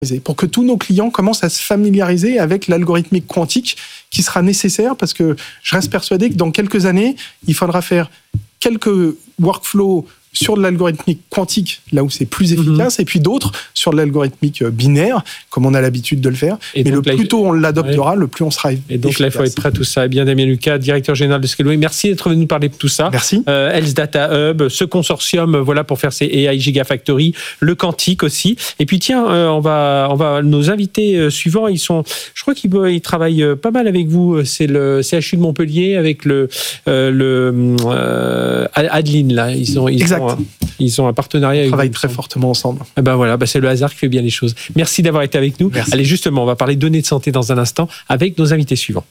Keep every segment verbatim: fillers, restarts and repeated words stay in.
pour que tous nos clients commencent à se familiariser avec l'algorithmique quantique qui sera nécessaire, parce que je reste persuadé que dans quelques années, il faudra faire quelques workflows sur de l'algorithmique quantique, là où c'est plus efficace, mmh. et puis d'autres sur de l'algorithmique binaire, comme on a l'habitude de le faire. Et mais le plus tôt on l'adoptera, ouais. le plus on sera efficace. Et donc là, il faut être prêt à tout ça. Eh bien, Damien Lucas, directeur général de Scaleway, merci d'être venu nous parler de tout ça. Merci. Euh, Health Data Hub, ce consortium, voilà, pour faire ces A I Gigafactory, le quantique aussi. Et puis tiens, euh, on va, on va, nos invités euh, suivants, ils sont, je crois qu'ils ils travaillent euh, pas mal avec vous. C'est le C H U de Montpellier avec le, euh, le euh, Adeline là. Ils ont, ils exact. Ont, hein, ils ont un partenariat. On travaille vous, très fortement ensemble. Et ben voilà, ben c'est le hasard qui fait bien les choses. Merci d'avoir été avec nous. Merci. Allez, justement, on va parler données de santé dans un instant avec nos invités suivants.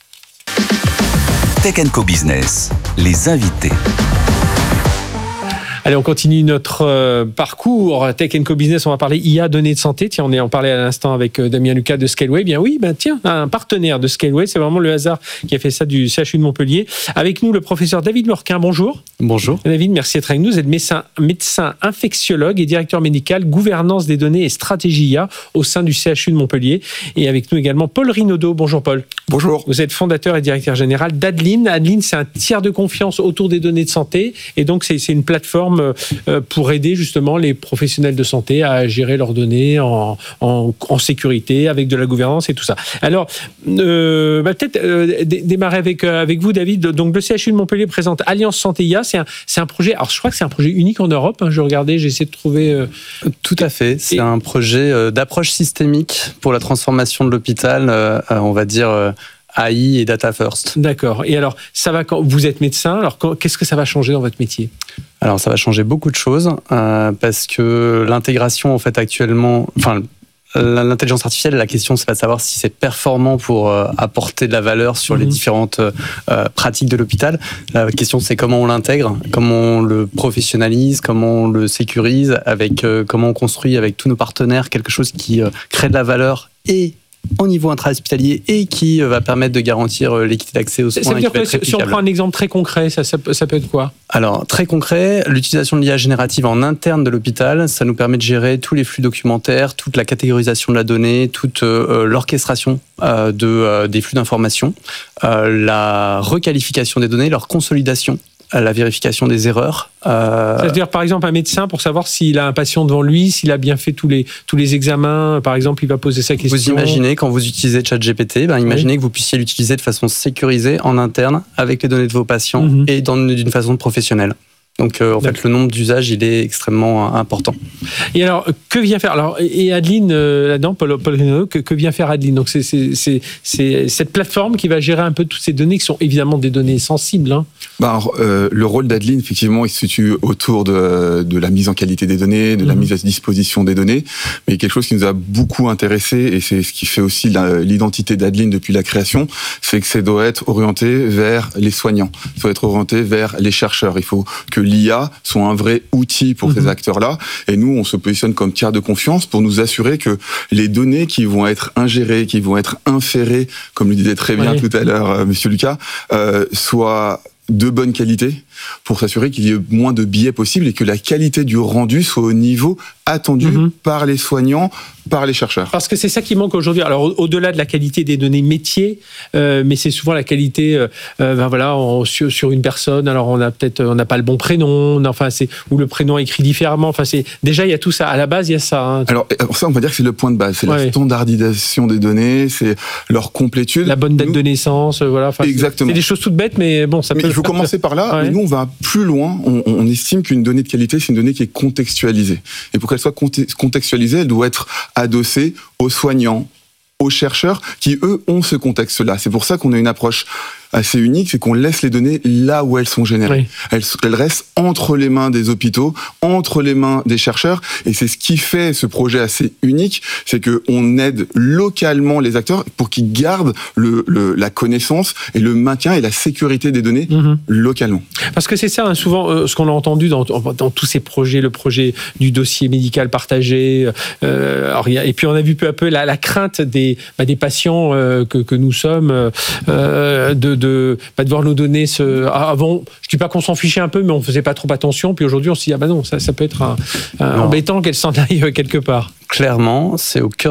Tech and Co Business, les invités. Allez, on continue notre euh, parcours Tech and Co Business. On va parler I A, données de santé. Tiens, on est en parlait à l'instant avec euh, Damien Lucas de Scaleway. Bien oui, ben tiens, un partenaire de Scaleway. C'est vraiment le hasard qui a fait ça du C H U de Montpellier. Avec nous, le professeur David Meurquin. Bonjour. Bonjour. David, merci d'être avec nous. Vous êtes médecin, médecin infectiologue et directeur médical, gouvernance des données et stratégie I A au sein du C H U de Montpellier. Et avec nous également Paul Rinaudot. Bonjour Paul. Bonjour. Vous êtes fondateur et directeur général d'Adeline. Adeline, c'est un tiers de confiance autour des données de santé. Et donc, c'est, c'est une plateforme pour aider justement les professionnels de santé à gérer leurs données en, en, en sécurité, avec de la gouvernance et tout ça. Alors, euh, bah peut-être euh, d- démarrer avec, euh, avec vous, David. Donc, le C H U de Montpellier présente Alliance Santé I A. C'est un, c'est un projet, alors je crois que c'est un projet unique en Europe. Hein, je regardais, j'ai essayé de trouver... Euh... Tout à fait. C'est et... un projet euh, d'approche systémique pour la transformation de l'hôpital, euh, on va dire... Euh, A I et Data First. D'accord. Et alors, ça va quand vous êtes médecin, alors quand, qu'est-ce que ça va changer dans votre métier ? Alors, ça va changer beaucoup de choses euh, parce que l'intégration, en fait, actuellement, enfin, l'intelligence artificielle, la question, c'est pas de savoir si c'est performant pour euh, apporter de la valeur sur mmh. les différentes euh, pratiques de l'hôpital. La question, c'est comment on l'intègre, comment on le professionnalise, comment on le sécurise, avec euh, comment on construit avec tous nos partenaires quelque chose qui euh, crée de la valeur et au niveau intra-hospitalier et qui va permettre de garantir l'équité d'accès aux soins. Ça veut dire que si on prend un exemple très concret, ça, ça, peut, ça peut être quoi ? Alors, très concret, l'utilisation de l'I A générative en interne de l'hôpital, ça nous permet de gérer tous les flux documentaires, toute la catégorisation de la donnée, toute euh, l'orchestration euh, de, euh, des flux d'informations, euh, la requalification des données, leur consolidation, la vérification des erreurs. Euh... Ça veut dire, par exemple, un médecin, pour savoir s'il a un patient devant lui, s'il a bien fait tous les, tous les examens, par exemple, il va poser sa question. Vous imaginez, quand vous utilisez ChatGPT, ben, imaginez oui. que vous puissiez l'utiliser de façon sécurisée, en interne, avec les données de vos patients, mm-hmm. et dans, d'une façon professionnelle. Donc, euh, en D'accord. fait, le nombre d'usages, il est extrêmement important. Et alors, que vient faire alors et Adeline euh, là-dedans, Paul, Paul Rinaudot, que, que vient faire Adeline ? Donc, c'est, c'est, c'est, c'est cette plateforme qui va gérer un peu toutes ces données qui sont évidemment des données sensibles. Hein. Bah alors, euh, le rôle d'Adeline, effectivement, il se situe autour de, de la mise en qualité des données, de mmh. la mise à disposition des données. Mais quelque chose qui nous a beaucoup intéressé, et c'est ce qui fait aussi la, l'identité d'Adeline depuis la création, c'est que ça doit être orienté vers les soignants, ça doit être orienté vers les chercheurs. Il faut que l'I A soit un vrai outil pour mmh. ces acteurs-là. Et nous, on se positionne comme tiers de confiance pour nous assurer que les données qui vont être ingérées, qui vont être inférées, comme le disait très bien oui. tout à l'heure euh, Monsieur Lucas, euh, soient de bonne qualité pour s'assurer qu'il y ait moins de biais possible et que la qualité du rendu soit au niveau attendu mmh. par les soignants, par les chercheurs. Parce que c'est ça qui manque aujourd'hui. Alors, au-delà de la qualité des données métiers, euh, mais c'est souvent la qualité, euh, ben voilà, on, sur, sur une personne. Alors, on a peut-être, on n'a pas le bon prénom, enfin, c'est ou le prénom écrit différemment. Enfin, c'est déjà il y a tout ça. À la base, il y a ça. Hein. Alors, alors ça, on va dire que c'est le point de base. C'est ouais. la standardisation des données, c'est leur complétude. La bonne date nous, de naissance, voilà. Enfin, exactement. C'est, c'est des choses toutes bêtes, mais bon, ça mais peut. Il faut commencer par là. Ouais. Mais nous, on va plus loin. On, on estime qu'une donnée de qualité, c'est une donnée qui est contextualisée. Et pour qu'elle soit contextualisée, elle doit être adossée aux soignants, aux chercheurs qui, eux, ont ce contexte-là. C'est pour ça qu'on a une approche assez unique, c'est qu'on laisse les données là où elles sont générées. Oui. Elles, elles restent entre les mains des hôpitaux, entre les mains des chercheurs, et c'est ce qui fait ce projet assez unique, c'est qu'on aide localement les acteurs pour qu'ils gardent le, le, la connaissance et le maintien et la sécurité des données mmh. localement. Parce que c'est ça, hein, souvent, euh, ce qu'on a entendu dans, dans tous ces projets, le projet du dossier médical partagé, euh, alors, y a, et puis on a vu peu à peu la, la crainte des, bah, des patients euh, que, que nous sommes euh, de, de de bah, devoir nous donner ce. Avant, je dis pas qu'on s'en fichait un peu, mais on faisait pas trop attention. Puis aujourd'hui, on se dit ah bah non, ça, ça peut être un, un embêtant qu'elle s'en aille quelque part. Clairement, c'est au cœur